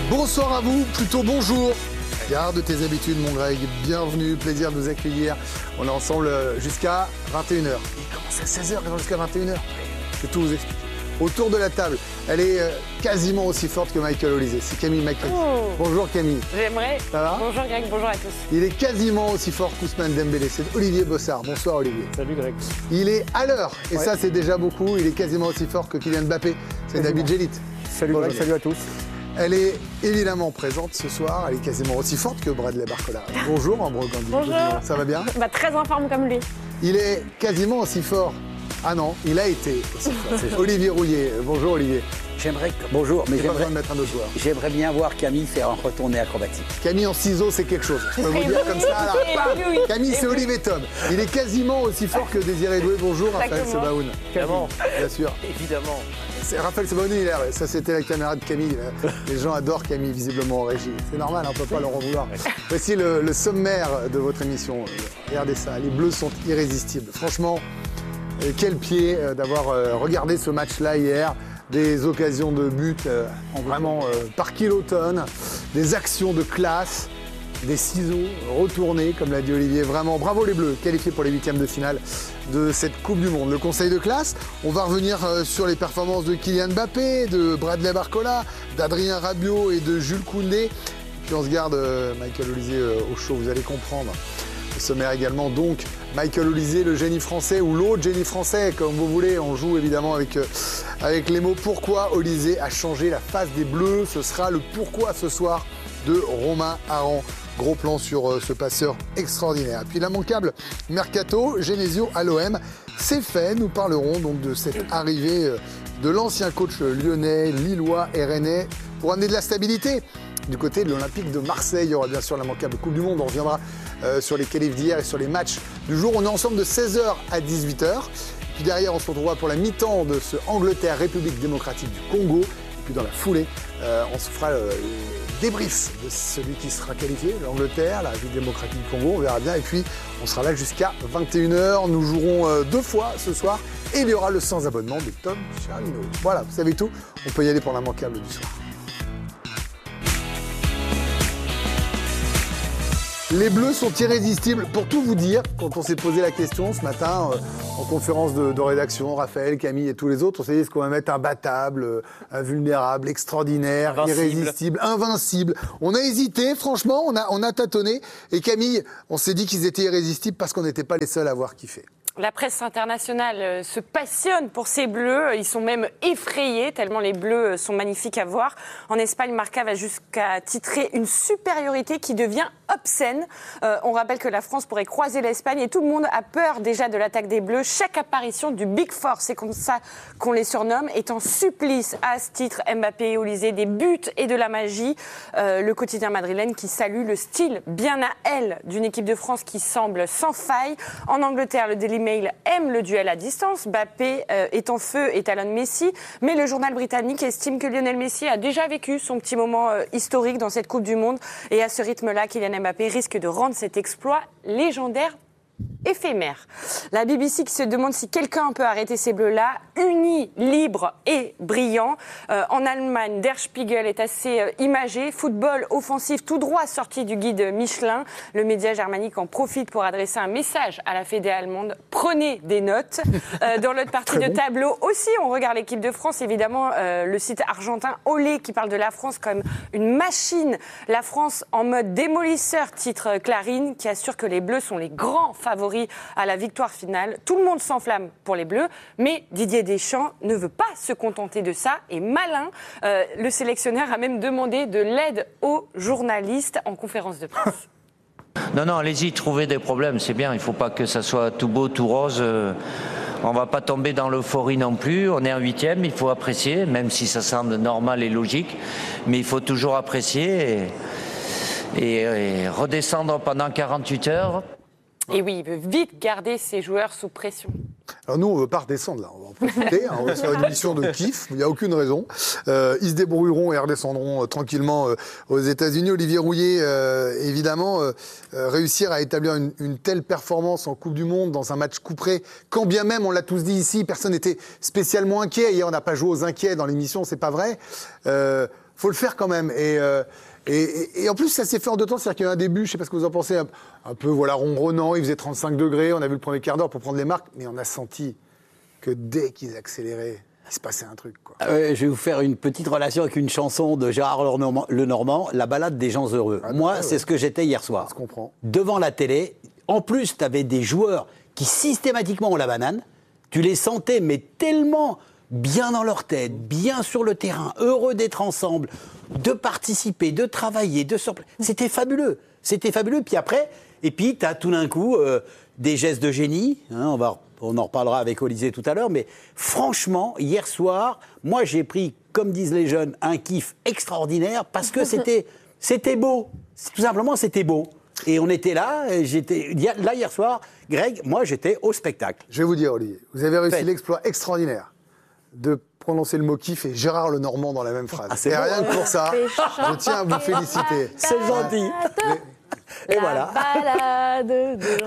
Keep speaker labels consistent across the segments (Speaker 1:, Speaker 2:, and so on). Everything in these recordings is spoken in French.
Speaker 1: Bonsoir à vous, plutôt bonjour. Garde tes habitudes mon Greg, bienvenue, plaisir de vous accueillir. On est ensemble jusqu'à 21h. Il commence à 16h, jusqu'à 21h. Je vais tout vous expliquer. Autour de la table, elle est quasiment aussi forte que Michael Olysée. C'est Camille Maclay.
Speaker 2: Oh.
Speaker 1: Bonjour Camille.
Speaker 2: J'aimerais.
Speaker 1: Ça va ?
Speaker 2: Bonjour Greg, bonjour à tous.
Speaker 1: Il est quasiment aussi fort qu'Ousmane Dembélé. C'est Olivier Bossard. Bonsoir Olivier.
Speaker 3: Salut Greg.
Speaker 1: Il est à l'heure, et
Speaker 3: Ouais.
Speaker 1: ça c'est déjà beaucoup. Il est quasiment aussi fort que Kylian Mbappé. C'est David Gélit.
Speaker 3: Salut
Speaker 1: Bonjour,
Speaker 3: Greg, salut à tous.
Speaker 1: Elle est évidemment présente ce soir. Elle est quasiment aussi forte que Bradley Barcola. Bonjour Ambro Gandhi.
Speaker 2: Bonjour.
Speaker 1: Ça va bien ?
Speaker 2: Très en forme comme lui.
Speaker 1: Il est quasiment aussi fort. Ah non, il a été aussi fort. Olivier Rouillet. Bonjour Olivier.
Speaker 4: Bonjour, mais
Speaker 1: J'ai pas besoin de mettre un autre joueur.
Speaker 4: j'aimerais bien voir Camille faire un retourné acrobatique.
Speaker 1: Camille en ciseaux, c'est quelque chose. Je peux vous
Speaker 2: Et
Speaker 1: dire
Speaker 2: oui,
Speaker 1: comme ça. Là,
Speaker 2: et
Speaker 1: pam.
Speaker 2: oui.
Speaker 1: Camille,
Speaker 2: Et
Speaker 1: c'est
Speaker 2: oui.
Speaker 1: Olivier Tom. Il est quasiment aussi fort que Désiré Doué. Bonjour Raphaël
Speaker 2: Exactement.
Speaker 1: Sebaoun.
Speaker 3: Évidemment.
Speaker 1: Bien sûr.
Speaker 3: Évidemment.
Speaker 1: C'est Raphaël Sebaoun, il est là. Ça, c'était la caméra de Camille. Les gens adorent Camille, visiblement en régie. C'est normal, on ne peut pas leur en vouloir. Voici le sommaire de votre émission. Regardez ça, les Bleus sont irrésistibles. Franchement, quel pied d'avoir regardé ce match-là hier. Des occasions de but vraiment par kilotonne, des actions de classe, des ciseaux retournés, comme l'a dit Olivier. Vraiment, bravo les Bleus, qualifiés pour les huitièmes de finale de cette Coupe du Monde. Le conseil de classe, on va revenir sur les performances de Kylian Mbappé, de Bradley Barcola, d'Adrien Rabiot et de Jules Koundé. Puis on se garde Michael Olysée au chaud, vous allez comprendre. Le sommaire également, donc, Michael Olysée, le génie français ou l'autre génie français, comme vous voulez. On joue évidemment avec les mots pourquoi Olysée a changé la face des Bleus. Ce sera le pourquoi ce soir de Romain Aran. Gros plan sur ce passeur extraordinaire. Puis l'immanquable Mercato, Genesio à l'OM. C'est fait, nous parlerons donc de cette arrivée de l'ancien coach lyonnais, lillois et rennais pour amener de la stabilité. Du côté de l'Olympique de Marseille, il y aura bien sûr l'immanquable Coupe du Monde. On reviendra sur les qualifs d'hier et sur les matchs du jour. On est ensemble de 16h à 18h. Puis derrière, on se retrouvera pour la mi-temps de ce Angleterre-République démocratique du Congo. Et puis dans la foulée, on se fera le débrief de celui qui sera qualifié, l'Angleterre, la République démocratique du Congo. On verra bien. Et puis, on sera là jusqu'à 21h. Nous jouerons 2 fois ce soir. Et il y aura le sans-abonnement de Tom Charlino. Voilà, vous savez tout. On peut y aller pour l'immanquable du soir. Les Bleus sont irrésistibles. Pour tout vous dire, quand on s'est posé la question ce matin en conférence de rédaction, Raphaël, Camille et tous les autres, on s'est dit est-ce qu'on va mettre imbattable, invulnérable, extraordinaire, irrésistible, invincible. On a hésité, franchement, on a tâtonné. Et Camille, on s'est dit qu'ils étaient irrésistibles parce qu'on n'était pas les seuls à avoir kiffé.
Speaker 2: La presse internationale se passionne pour ces Bleus. Ils sont même effrayés tellement les Bleus sont magnifiques à voir. En Espagne, Marca va jusqu'à titrer une supériorité qui devient obscène. On rappelle que la France pourrait croiser l'Espagne et tout le monde a peur déjà de l'attaque des Bleus. Chaque apparition du Big Four, c'est comme ça qu'on les surnomme, est en supplice à ce titre. Mbappé et Olysée, des buts et de la magie. Le quotidien madrilène qui salue le style bien à elle d'une équipe de France qui semble sans faille. En Angleterre, le Daily Mail aime le duel à distance. Mbappé est en feu et talonne Messi. Mais le journal britannique estime que Lionel Messi a déjà vécu son petit moment historique dans cette Coupe du Monde. Et à ce rythme-là, Kylian Mbappé risque de rendre cet exploit légendaire éphémère. La BBC qui se demande si quelqu'un peut arrêter ces Bleus-là, unis, libres et brillants. En Allemagne, Der Spiegel est assez imagé. Football offensif tout droit sorti du guide Michelin. Le média germanique en profite pour adresser un message à la fédé allemande. Prenez des notes. Dans l'autre partie de tableau aussi, on regarde l'équipe de France. Évidemment, le site argentin Olé qui parle de la France comme une machine. La France en mode démolisseur, titre Clarine, qui assure que les Bleus sont les grands favoris à la victoire finale. Tout le monde s'enflamme pour les Bleus, mais Didier Deschamps ne veut pas se contenter de ça. Et malin, le sélectionneur a même demandé de l'aide aux journalistes en conférence de presse.
Speaker 5: Non, allez-y, trouvez des problèmes, c'est bien. Il ne faut pas que ça soit tout beau, tout rose. On ne va pas tomber dans l'euphorie non plus. On est en huitième, il faut apprécier, même si ça semble normal et logique. Mais il faut toujours apprécier et redescendre pendant 48 heures.
Speaker 2: Et oui, il veut vite garder ses joueurs sous pression.
Speaker 1: Alors nous, on ne veut pas redescendre là, on va en profiter, on va se faire une émission de kiff, il n'y a aucune raison. Ils se débrouilleront et redescendront tranquillement aux États-Unis. Olivier Rouillet, évidemment, réussir à établir une telle performance en Coupe du Monde dans un match couperé, quand bien même, on l'a tous dit ici, personne n'était spécialement inquiet. Hier, on n'a pas joué aux inquiets dans l'émission, c'est pas vrai. faut le faire quand même. Et en plus, ça s'est fait en 2 temps. C'est-à-dire qu'il y a eu un début, je ne sais pas ce que vous en pensez, un peu ronronnant. Il faisait 35 degrés. On a vu le premier quart d'heure pour prendre les marques. Mais on a senti que dès qu'ils accéléraient, il se passait un truc, quoi.
Speaker 4: Je vais vous faire une petite relation avec une chanson de Gérard Lenormand, La balade des gens heureux. Moi, c'est ce que j'étais hier soir.
Speaker 1: Je comprends.
Speaker 4: Devant la télé. En plus, tu avais des joueurs qui systématiquement ont la banane. Tu les sentais, mais tellement bien dans leur tête, bien sur le terrain, heureux d'être ensemble, de participer, de travailler, C'était fabuleux. C'était fabuleux. Puis après, tu as tout d'un coup des gestes de génie. Hein, on en reparlera avec Olysée tout à l'heure. Mais franchement, hier soir, moi, j'ai pris, comme disent les jeunes, un kiff extraordinaire parce que c'était beau. Tout simplement, c'était beau. Et on était là, hier soir, Greg, moi j'étais au spectacle.
Speaker 1: Je vais vous dire, Olivier, vous avez réussi l'exploit extraordinaire de prononcer le mot kiff et Gérard Lenormand dans la même phrase. Et rien que pour ça, je tiens à vous féliciter.
Speaker 4: C'est gentil. Et voilà.
Speaker 2: Balade de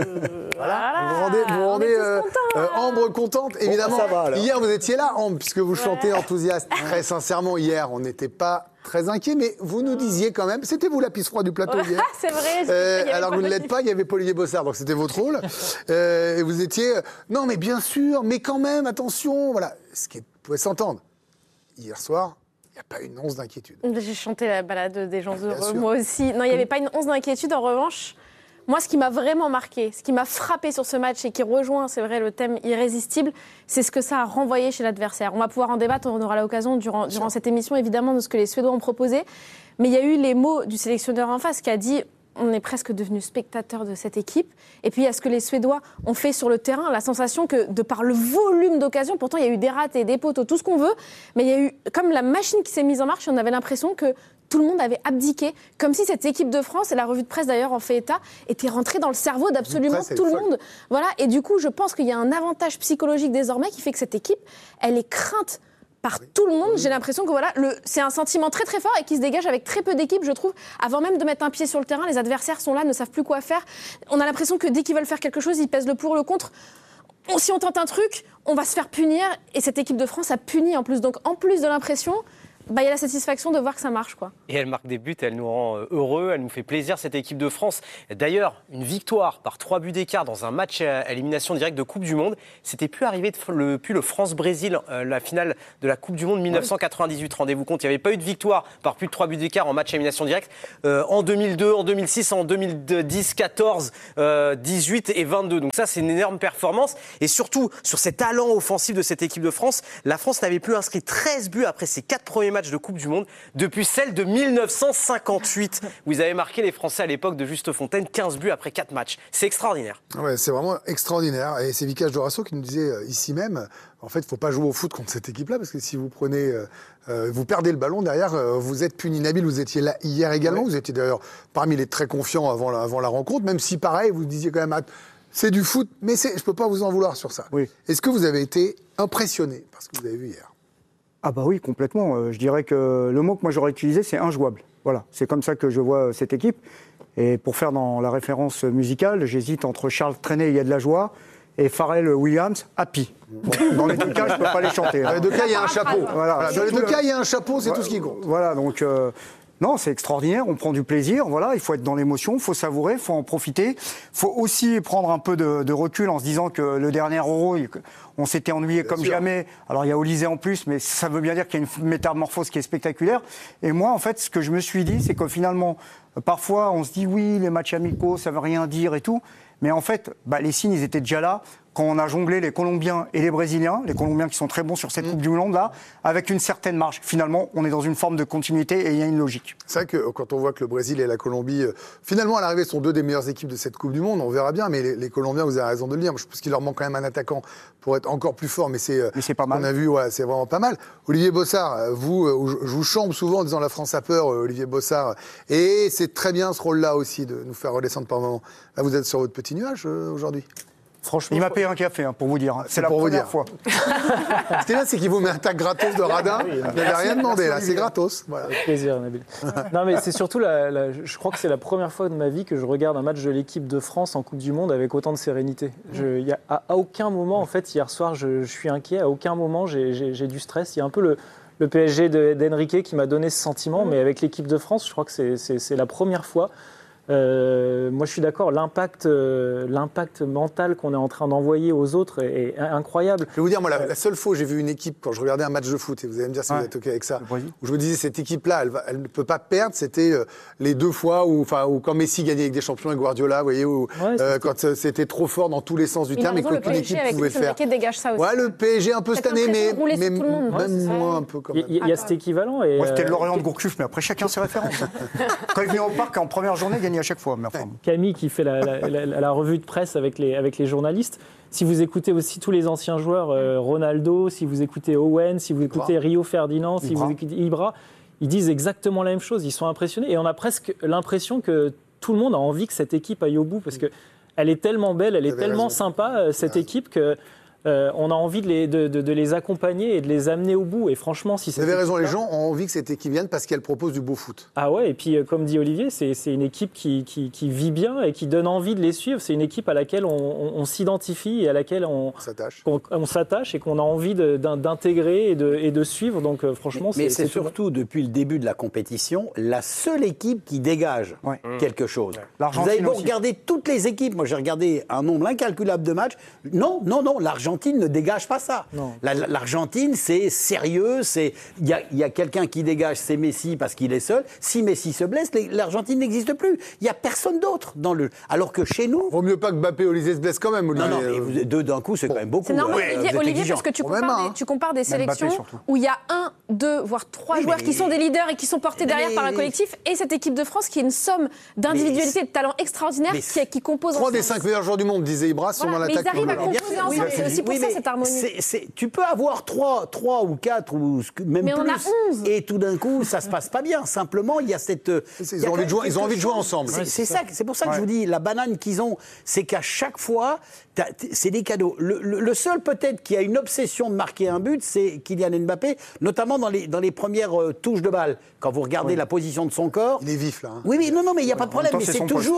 Speaker 1: Voilà. Vous rendez Ambre contente, évidemment.
Speaker 4: Ça va, alors.
Speaker 1: Hier, vous étiez là, Ambre, puisque vous chantez enthousiaste. Très sincèrement, hier, on n'était pas très inquiets, mais vous nous disiez quand même, c'était vous la pisse froide du plateau hier.
Speaker 2: C'est vrai.
Speaker 1: Alors vous ne l'êtes pas, il y avait Olivier Bossard, donc c'était votre rôle. Et vous étiez, non mais bien sûr, mais quand même, attention, voilà. Ce qui pouvait s'entendre. Hier soir, il n'y a pas une once d'inquiétude.
Speaker 3: J'ai chanté la balade des gens heureux,
Speaker 1: sûr.
Speaker 3: moi aussi. Non, il n'y avait pas une once d'inquiétude. En revanche, moi, ce qui m'a vraiment marqué, ce qui m'a frappé sur ce match et qui rejoint, c'est vrai, le thème irrésistible, c'est ce que ça a renvoyé chez l'adversaire. On va pouvoir en débattre, on aura l'occasion durant cette émission, évidemment, de ce que les Suédois ont proposé. Mais il y a eu les mots du sélectionneur en face qui a dit on est presque devenu spectateur de cette équipe. Et puis, il y a ce que les Suédois ont fait sur le terrain, la sensation que, de par le volume d'occasions, pourtant, il y a eu des ratés, des poteaux, tout ce qu'on veut, mais il y a eu, comme la machine qui s'est mise en marche, on avait l'impression que tout le monde avait abdiqué, comme si cette équipe de France, et la revue de presse d'ailleurs en fait état, était rentrée dans le cerveau d'absolument tout le monde. Voilà. Et du coup, je pense qu'il y a un avantage psychologique désormais qui fait que cette équipe, elle est crainte par tout le monde. J'ai l'impression que voilà, c'est un sentiment très très fort et qui se dégage avec très peu d'équipes, je trouve. Avant même de mettre un pied sur le terrain, les adversaires sont là, ne savent plus quoi faire. On a l'impression que dès qu'ils veulent faire quelque chose, ils pèsent le pour, le contre. Si on tente un truc, on va se faire punir. Et cette équipe de France a puni en plus. Donc en plus de l'impression, il y a la satisfaction de voir que ça marche, quoi.
Speaker 6: Et elle marque des buts, elle nous rend heureux, elle nous fait plaisir, cette équipe de France. D'ailleurs, une victoire par 3 buts d'écart dans un match à élimination directe de Coupe du Monde, c'était plus arrivé depuis le France-Brésil, la finale de la Coupe du Monde 1998. Rendez-vous compte, il n'y avait pas eu de victoire par plus de 3 buts d'écart en match à élimination directe en 2002, en 2006, en 2010, 14, 18 et 22. Donc ça, c'est une énorme performance. Et surtout, sur ces talents offensifs de cette équipe de France, la France n'avait plus inscrit 13 buts après ses 4 premiers matchs de Coupe du Monde depuis celle de 1958. Vous avez marqué les Français à l'époque de Juste Fontaine, 15 buts après 4 matchs. C'est extraordinaire.
Speaker 1: Ouais, c'est vraiment extraordinaire. Et c'est Vicage Dorasso qui nous disait ici même, en fait, il ne faut pas jouer au foot contre cette équipe-là, parce que si vous prenez, vous perdez le ballon derrière, vous êtes puni. Nabil, vous étiez là hier également. Ouais. Vous étiez d'ailleurs parmi les très confiants avant la rencontre, même si pareil, vous disiez quand même, c'est du foot, mais je ne peux pas vous en vouloir sur ça. Oui. Est-ce que vous avez été impressionné par ce que vous avez vu hier ?
Speaker 7: Ah bah oui, complètement. Je dirais que le mot que moi j'aurais utilisé, c'est injouable. Voilà, c'est comme ça que je vois cette équipe. Et pour faire dans la référence musicale, j'hésite entre Charles Trenet, Il y a de la joie, et Pharrell Williams, Happy. Bon, dans les deux cas, je ne peux pas les chanter.
Speaker 1: Dans les deux cas, il y a un chapeau. Voilà. Dans les deux cas, il y a un chapeau, c'est tout ce qui compte.
Speaker 7: Voilà, donc... Non, c'est extraordinaire, on prend du plaisir, voilà, il faut être dans l'émotion, il faut savourer, il faut en profiter. Il faut aussi prendre un peu de recul en se disant que le dernier Euro, on s'était ennuyé comme jamais. Alors il y a Olysée en plus, mais ça veut bien dire qu'il y a une métamorphose qui est spectaculaire. Et moi, en fait, ce que je me suis dit, c'est que finalement, parfois, on se dit oui, les matchs amicaux, ça veut rien dire et tout. Mais en fait, les signes, ils étaient déjà là quand on a jonglé les Colombiens et les Brésiliens, les Colombiens qui sont très bons sur cette Coupe du Monde là, avec une certaine marge. Finalement, on est dans une forme de continuité et il y a une logique.
Speaker 1: C'est vrai que quand on voit que le Brésil et la Colombie, finalement à l'arrivée, sont deux des meilleures équipes de cette Coupe du Monde, on verra bien, mais les Colombiens, vous avez raison de le dire, je pense qu'il leur manque quand même un attaquant pour être encore plus fort, mais c'est
Speaker 7: pas mal.
Speaker 1: On a vu, c'est vraiment pas mal. Olivier Bossard, je vous chambre souvent en disant la France a peur, Olivier Bossard, et c'est très bien ce rôle-là aussi, de nous faire redescendre par moments. Là, vous êtes sur votre petit nuage aujourd'hui.
Speaker 7: Franchement, il m'a payé un café, pour vous dire. C'est la première fois.
Speaker 1: Ce qui est là, c'est qu'il vous met un tag gratos de radin. Vous n'avez rien demandé, là. C'est gratos. Voilà.
Speaker 8: Avec plaisir, Nabil. Non, mais c'est surtout, je crois que c'est la première fois de ma vie que je regarde un match de l'équipe de France en Coupe du Monde avec autant de sérénité. À aucun moment, en fait, hier soir, je suis inquiet. À aucun moment, j'ai du stress. Il y a un peu le PSG d'Enrique qui m'a donné ce sentiment, mais avec l'équipe de France, je crois que c'est la première fois. Moi, je suis d'accord, l'impact mental qu'on est en train d'envoyer aux autres est incroyable.
Speaker 1: Je vais vous dire, moi, la seule fois où j'ai vu une équipe, quand je regardais un match de foot, et vous allez me dire si vous êtes OK avec ça, où je me disais, cette équipe-là, elle ne peut pas perdre, c'était les 2 fois où quand Messi gagnait avec des champions et Guardiola, vous voyez, quand c'était trop fort dans tous les sens du terme et qu'aucune équipe pouvait le faire.
Speaker 3: Dégage ça aussi.
Speaker 1: Ouais, le PSG un peu cette année, mais même moins un peu quand même.
Speaker 8: Il y a cet équivalent.
Speaker 7: Moi, c'était le Lorient de Gourcuff, mais après, chacun ses références. Quand il vient au parc, en première journée, il gagnait à chaque fois.
Speaker 8: Camille qui fait la revue de presse avec les journalistes. Si vous écoutez aussi tous les anciens joueurs, Ronaldo, si vous écoutez Owen, si vous écoutez Rio Ferdinand, si vous écoutez Ibra, ils disent exactement la même chose. Ils sont impressionnés et on a presque l'impression que tout le monde a envie que cette équipe aille au bout parce qu'elle est tellement belle, elle est tellement sympa, cette équipe que... on a envie de les accompagner et de les amener au bout. Et franchement, si
Speaker 1: vous avez raison, les gens ont envie que cette équipe vienne parce qu'elle propose du beau foot.
Speaker 8: Ah ouais, et puis comme dit Olivier, c'est une équipe qui vit bien et qui donne envie de les suivre. C'est une équipe à laquelle on s'identifie et à laquelle on s'attache et qu'on a envie d'intégrer et de suivre. Donc franchement,
Speaker 4: mais c'est surtout depuis le début de la compétition la seule équipe qui dégage quelque chose. Vous avez beau regarder toutes les équipes. Moi, j'ai regardé un nombre incalculable de matchs. Non, l'Argentine ne dégage pas ça. L'Argentine, c'est sérieux. Il y a quelqu'un qui dégage, c'est Messi parce qu'il est seul. Si Messi se blesse, l'Argentine n'existe plus. Il n'y a personne d'autre dans le. Alors que chez nous.
Speaker 1: Vaut mieux pas que Mbappé ou Olise se blesse quand même. Olivier.
Speaker 4: Non, mais 2 d'un coup, c'est quand même beaucoup.
Speaker 3: C'est normal, Olivier, parce que tu compares des sélections où il y a 1, 2, voire 3 joueurs qui sont des leaders et qui sont portés derrière par un collectif, et cette équipe de France qui est une somme d'individualité et de talent extraordinaire qui compose.
Speaker 1: 3 des 5 meilleurs joueurs du monde, disait Ibra, sont dans l'attaque.
Speaker 3: Ils arrivent à composer ensemble. C'est aussi pour ça cette harmonie.
Speaker 4: Tu peux avoir 3 ou 4 ou même
Speaker 3: mais
Speaker 4: plus.
Speaker 3: On a 11.
Speaker 4: Et tout d'un coup, ça se passe pas bien. Simplement, il y a cette.
Speaker 1: Ils ont envie de jouer ensemble.
Speaker 4: C'est pour ça que je vous dis, la banane qu'ils ont, c'est qu'à chaque fois, c'est des cadeaux. Le seul peut-être qui a une obsession de marquer un but, c'est Kylian Mbappé, notamment dans les premières touches de balle. Quand vous regardez la position de son corps.
Speaker 1: Il est vif là.
Speaker 4: Oui, non, mais il n'y a pas de problème. Mais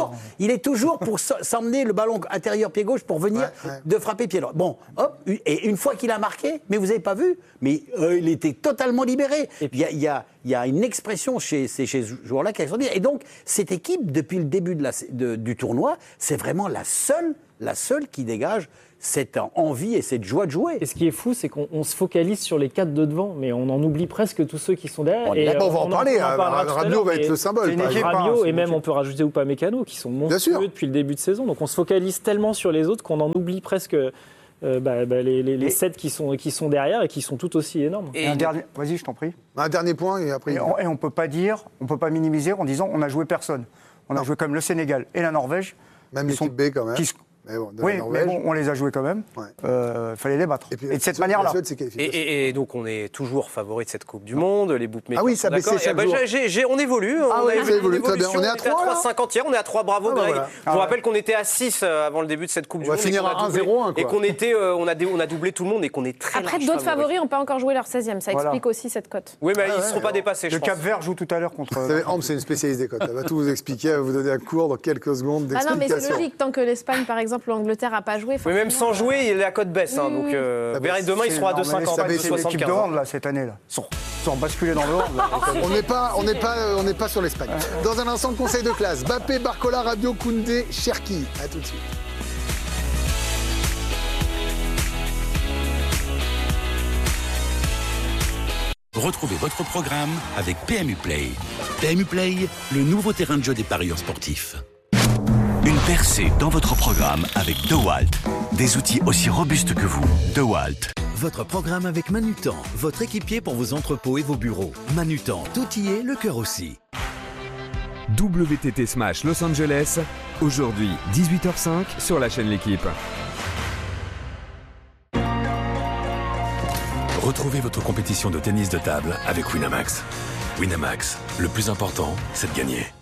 Speaker 4: il est toujours pour s'emmener le ballon intérieur pied gauche pour venir de frapper pied droit. Bon, hop, et une fois qu'il a marqué, mais vous n'avez pas vu, mais il était totalement libéré. Il y a une expression chez ces joueurs-là qui est extraordinaire. Et donc, cette équipe, depuis le début du tournoi, c'est vraiment la seule qui dégage cette envie et cette joie de jouer.
Speaker 8: Et ce qui est fou, c'est qu'on se focalise sur les 4 de devant, mais on en oublie presque tous ceux qui sont derrière.
Speaker 1: On va en parler. Rabiot va être le symbole.
Speaker 8: Rabiot et même on peut rajouter Upamecano qui sont monstrueux depuis le début de saison. Donc on se focalise tellement sur les autres qu'on en oublie presque les 7 qui sont derrière et qui sont tout aussi énormes.
Speaker 7: Et vas-y, je t'en prie.
Speaker 1: Un dernier point et après.
Speaker 7: Et on peut pas minimiser en disant on a joué personne. On a joué comme le Sénégal et la Norvège.
Speaker 1: Même l'équipe B quand même. Mais on les a joués quand même. Fallait les battre. Et de cette manière-là.
Speaker 6: Et donc, on est toujours favori de cette Coupe du Monde. Les bookmakers.
Speaker 1: Ah oui, ça a baissé chaque jour.
Speaker 6: On évolue.
Speaker 1: On évolue. Très bien. On est à 3.
Speaker 6: On est à 3/50. On est à 3. Bravo, Greg. Je vous rappelle qu'on était à 6 avant le début de cette Coupe du Monde.
Speaker 1: On va finir à 1-0.
Speaker 6: Et qu'on a doublé tout le monde et qu'on est très large.
Speaker 3: Après, d'autres favoris n'ont pas encore joué leur 16e. Ça explique aussi cette cote.
Speaker 6: Oui, mais ils ne seront pas dépassés.
Speaker 7: Le Cap-Vert joue tout à l'heure contre.
Speaker 1: Ambre, c'est une spécialiste des cotes. Elle va tout vous expliquer. Elle va vous donner un cours dans quelques secondes d'explication.
Speaker 3: Ah non, mais c'est logique. Tant que l'Espagne, par exemple, ou l'Angleterre n'a pas joué.
Speaker 6: Mais même sans jouer, la cote baisse. Donc, demain, ils seront à 2,50.
Speaker 7: C'est l'équipe de hand, là, cette année. Ils sont basculés dans le hand.
Speaker 1: On n'est pas sur l'Espagne. Dans un instant, le conseil de classe. Mbappé, Barcola, Rabiot, Koundé, Cherki. À tout de suite.
Speaker 9: Retrouvez votre programme avec PMU Play. PMU Play, le nouveau terrain de jeu des parieurs sportifs. Une percée dans votre programme avec DeWalt. Des outils aussi robustes que vous. DeWalt.
Speaker 10: Votre programme avec Manutan, votre équipier pour vos entrepôts et vos bureaux. Manutan, tout y est, le cœur aussi.
Speaker 11: WTT Smash Los Angeles, aujourd'hui 18h05 sur la chaîne L'Équipe.
Speaker 9: Retrouvez votre compétition de tennis de table avec Winamax. Winamax, le plus important, c'est de gagner.